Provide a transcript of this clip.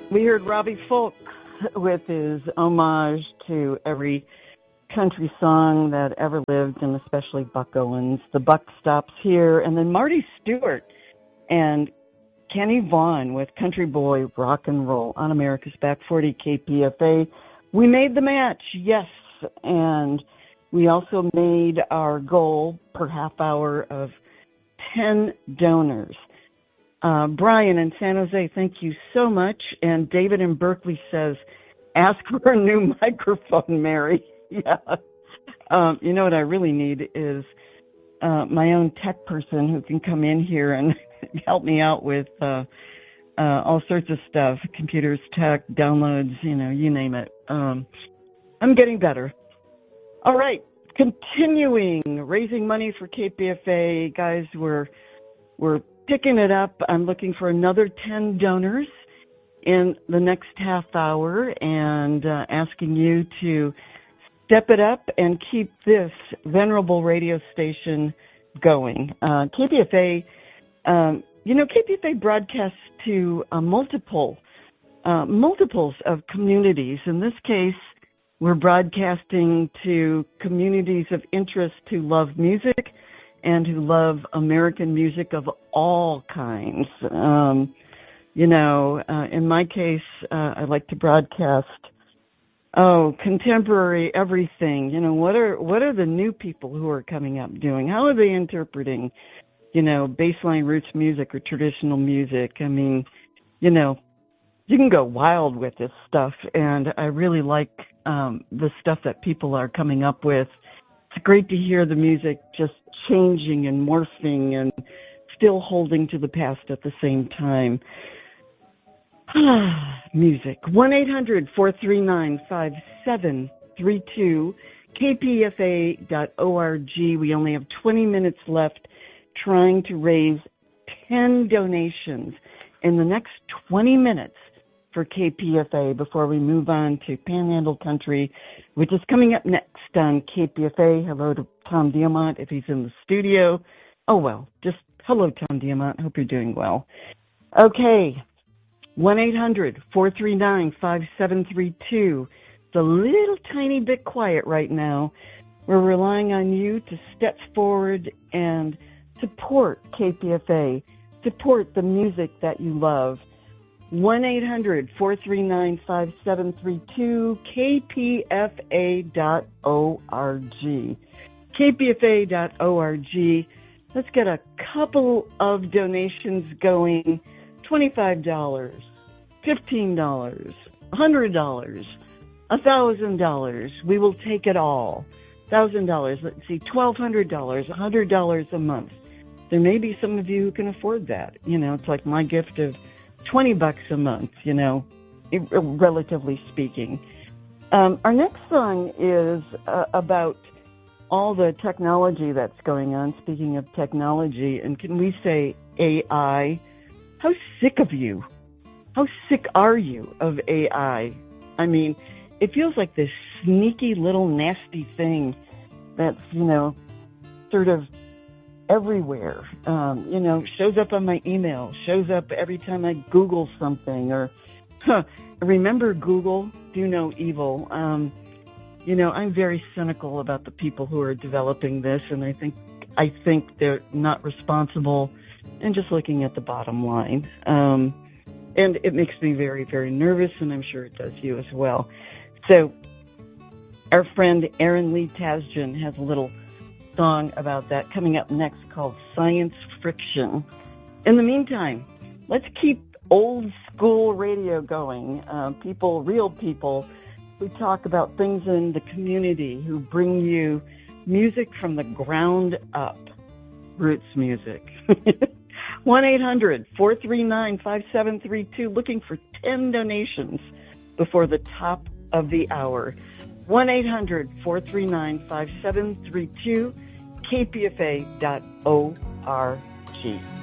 We heard Robbie Fulk with his homage to every country song that ever lived, and especially Buck Owens. The Buck Stops Here. And then Marty Stewart and Kenny Vaughan with Country Boy Rock and Roll on America's Back 40 KPFA. We made the match, yes. And we also made our goal per half hour of 10 donors. Brian in San Jose, thank you so much. And David in Berkeley says, ask for a new microphone, Mary. Yeah. You know what I really need is my own tech person who can come in here and help me out with all sorts of stuff, computers, tech, downloads, you name it. I'm getting better. All right. Continuing, raising money for KPFA. Guys, we're picking it up. I'm looking for another 10 donors in the next half hour and asking you to step it up and keep this venerable radio station going. KPFA, KPFA broadcasts to multiples of communities. In this case, we're broadcasting to communities of interest who love music and who love American music of all kinds. In my case, I like to broadcast, contemporary everything. What are the new people who are coming up doing? How are they interpreting, baseline roots music or traditional music? I mean, you can go wild with this stuff, and I really like the stuff that people are coming up with. It's great to hear the music just changing and morphing and still holding to the past at the same time. Music. 1-800-439-5732, kpfa.org. We only have 20 minutes left trying to raise 10 donations in the next 20 minutes for KPFA before we move on to Panhandle Country, which is coming up next on KPFA. Hello to Tom Diamont if he's in the studio. Oh, well, just hello, Tom Diamont. Hope you're doing well. Okay, 1-800-439-5732. It's a little tiny bit quiet right now. We're relying on you to step forward and support KPFA, support the music that you love. 1-800-439-5732, kpfa.org. kpfa.org. Let's get a couple of donations going. $25, $15, $100, $1,000. We will take it all. $1,000, let's see, $1,200, $100 a month. There may be some of you who can afford that. It's like my gift of $20 a month, relatively speaking. Our next song is about all the technology that's going on. Speaking of technology, and can we say AI? How sick of you? How sick are you of AI? I mean, it feels like this sneaky little nasty thing that's, sort of everywhere, shows up on my email, shows up every time I Google something, or, remember Google, do no evil. I'm very cynical about the people who are developing this, and I think they're not responsible, and just looking at the bottom line. And it makes me very, very nervous, and I'm sure it does you as well. So our friend Aaron Lee Tasjan has a little song about that coming up next called Science Friction. In the meantime, let's keep old school radio going. Real people who talk about things in the community, who bring you music from the ground up. Roots music. 1-800-439-5732, looking for 10 donations before the top of the hour. 1-800-439-5732, kpfa.org.